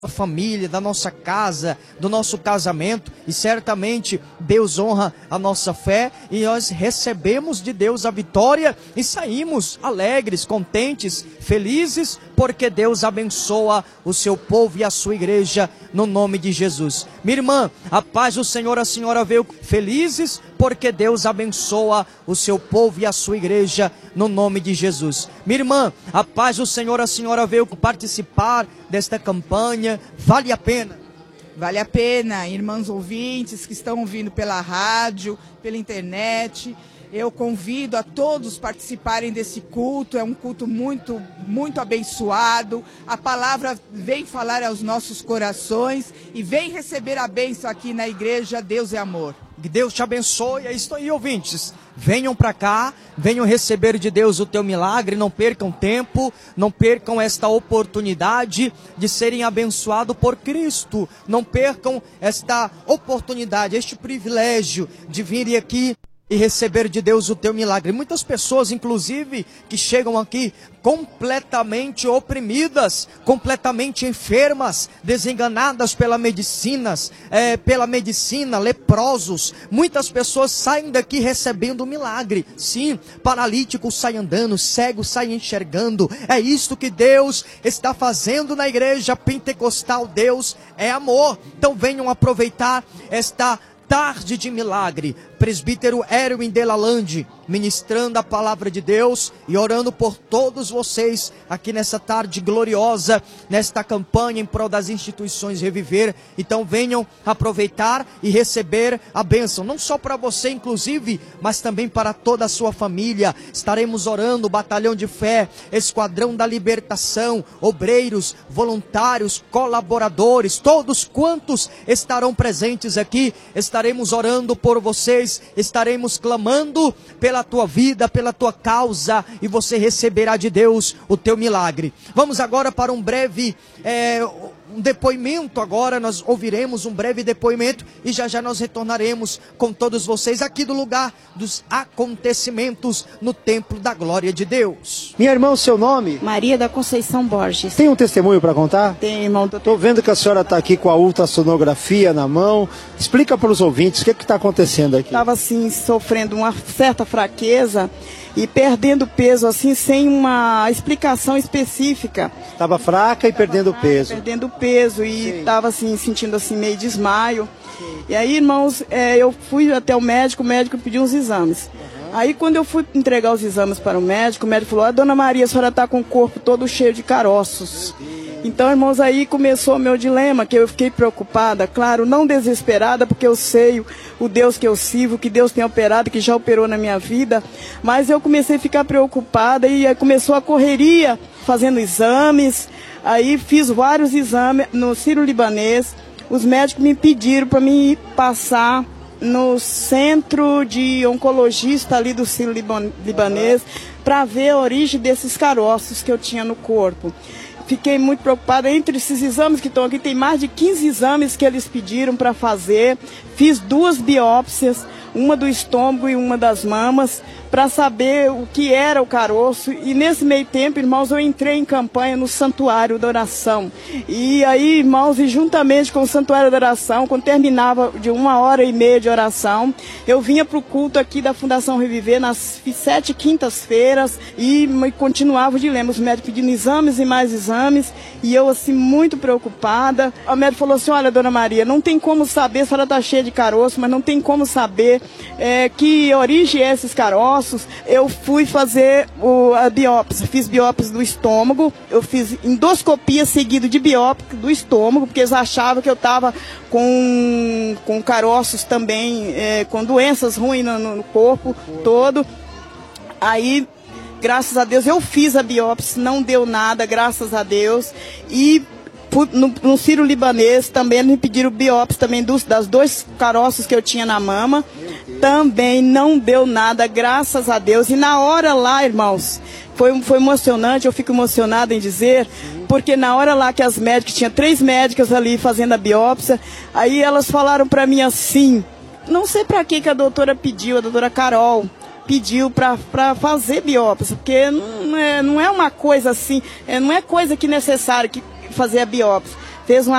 família, da nossa casa, do nosso casamento, e certamente Deus honra a nossa fé e nós recebemos de Deus a vitória e saímos alegres, contentes, felizes, porque Deus abençoa o seu povo e a sua igreja no nome de Jesus. Minha irmã, a paz do Senhor, a senhora veio felizes porque Deus abençoa o seu povo e a sua igreja no nome de Jesus. Minha irmã, a paz do Senhor, a senhora veio participar desta campanha, vale a pena? Vale a pena, irmãos ouvintes que estão ouvindo pela rádio, pela internet. Eu convido a todos participarem desse culto, é um culto muito abençoado. A palavra vem falar aos nossos corações e vem receber a bênção aqui na igreja Deus é Amor. Que Deus te abençoe, é isso aí, ouvintes. Venham para cá, venham receber de Deus o teu milagre, não percam tempo, não percam esta oportunidade de serem abençoados por Cristo. Não percam esta oportunidade, este privilégio de virem aqui e receber de Deus o teu milagre. Muitas pessoas, inclusive, que chegam aqui completamente oprimidas, completamente enfermas, desenganadas pela medicina, leprosos. Muitas pessoas saem daqui recebendo um milagre. Sim, paralíticos saem andando, cegos saem enxergando. É isto que Deus está fazendo na igreja pentecostal. Deus é amor. Então venham aproveitar esta tarde de milagre. Presbítero Erwin Delalande ministrando a palavra de Deus e orando por todos vocês aqui nessa tarde gloriosa, nesta campanha em prol das instituições Reviver. Então venham aproveitar e receber a bênção, não só para você inclusive, mas também para toda a sua família. Estaremos orando, Batalhão de Fé, Esquadrão da Libertação, obreiros, voluntários, colaboradores, todos quantos estarão presentes aqui, estaremos orando por vocês, estaremos clamando pela tua vida, pela tua causa, e você receberá de Deus o teu milagre. Vamos agora para um breve depoimento. Agora nós ouviremos um breve depoimento e já nós retornaremos com todos vocês aqui do lugar dos acontecimentos no Templo da Glória de Deus. Minha irmã, o seu nome? Maria da Conceição Borges. Tem um testemunho para contar? Tem, irmão. Estou vendo que a senhora está aqui com a ultrassonografia na mão. Explica para os ouvintes o que está acontecendo aqui. Estava assim, sofrendo uma certa fraqueza e perdendo peso, assim, sem uma explicação específica. Estava fraca e perdendo peso. Perdendo peso e estava assim, sentindo assim, meio desmaio. Sim. E aí, irmãos, eu fui até o médico pediu uns exames. Aí, quando eu fui entregar os exames para o médico falou: Dona Maria, a senhora está com o corpo todo cheio de caroços. Então, irmãos, aí começou o meu dilema, que eu fiquei preocupada, claro, não desesperada, porque eu sei o Deus que eu sirvo, que Deus tem operado, que já operou na minha vida, mas eu comecei a ficar preocupada e aí começou a correria, fazendo exames. Aí fiz vários exames no Sírio-Libanês, os médicos me pediram para me passar no centro de oncologista ali do Sírio-Libanês para ver a origem desses caroços que eu tinha no corpo. Fiquei muito preocupada. Entre esses exames que estão aqui, tem mais de 15 exames que eles pediram para fazer. Fiz 2 biópsias, uma do estômago e uma das mamas, para saber o que era o caroço. E nesse meio tempo, irmãos, eu entrei em campanha no Santuário da Oração. E aí, irmãos, e juntamente com o Santuário da Oração, quando terminava de 1h30 de oração, eu vinha para o culto aqui da Fundação Reviver nas 7 quintas-feiras e continuava o dilema, os médicos pedindo exames e mais exames, e eu assim muito preocupada. O médico falou assim: olha, Dona Maria, não tem como saber, a senhora está cheia de caroço, mas não tem como saber que origem é esses caroços. Eu fui fazer a biópsia, fiz biópsia do estômago, eu fiz endoscopia seguido de biópsia do estômago, porque eles achavam que eu estava com caroços também, com doenças ruins no corpo todo. Aí, graças a Deus, eu fiz a biópsia, não deu nada, graças a Deus. E no Sírio-Libanês também me pediram biópsia também das 2 caroços que eu tinha na mama. Também não deu nada, graças a Deus. E na hora lá, irmãos, foi emocionante, eu fico emocionada em dizer, porque na hora lá que as médicas, tinha 3 médicas ali fazendo a biópsia, aí elas falaram para mim assim, não sei para que a doutora pediu, a doutora Carol pediu para fazer biópsia, porque não é uma coisa assim, não é coisa que necessário que fazer a biópsia. fez uma